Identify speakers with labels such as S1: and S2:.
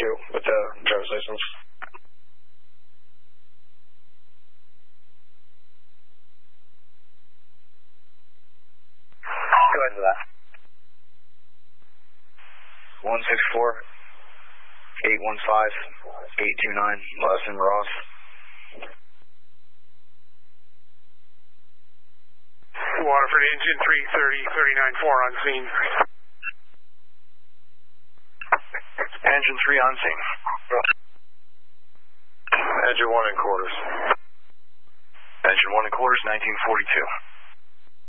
S1: with the driver's license.
S2: Go ahead with that.
S3: 164-815-829, last name Ross.
S4: Waterford engine 330-39-4 on scene.
S3: Engine 3 on scene.
S1: Engine 1 in quarters.
S3: Engine 1 in quarters, 1942.